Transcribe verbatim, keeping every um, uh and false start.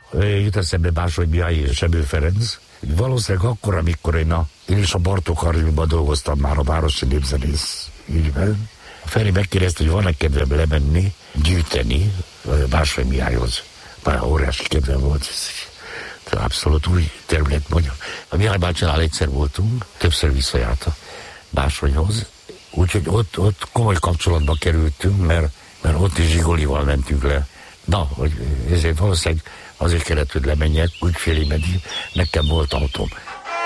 jut eszembe Bársony Mihály és Sebő Ferenc. Valószínűleg akkor, amikor én, a, én is a Bartók Archívumban dolgoztam már a városi népzenész ügyben. A Feri megkérdezte, hogy van-e kedvem lemenni, gyűjteni Bársony Mihályhoz. Már óriási kedvem volt. Abszolút új terület, mondjam. A Mihály bácsinál egyszer voltunk, többször visszajárt a Bársonyhoz, úgyhogy ott, ott komoly kapcsolatba kerültünk, mert, mert ott is Zsigolival mentünk le. Na, hogy ezért valószínűleg azért kellett, hogy lemenjek, úgy félig, mert nekem volt autóm.